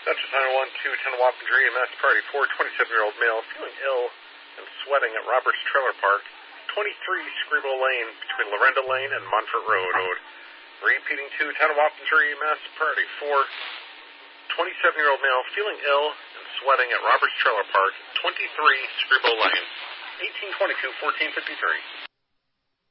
Central 901-210 Wapentry, MS Party 4, 27-year-old male, feeling ill and sweating at Roberts Trailer Park, 23 Scribo Lane, between Lorenda Lane and Montfort Road. Repeating 210 Wapentry, MS Party 4, 27-year-old male, feeling ill and sweating at Roberts Trailer Park, 23 Scribo Lane, 1822-1453.